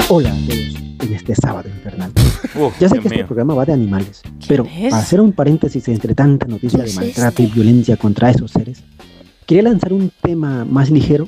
Hola a todos en este sábado infernal. Ya sé que este programa va de animales, pero para hacer un paréntesis entre tanta noticia de maltrato y violencia contra esos seres, quería lanzar un tema más ligero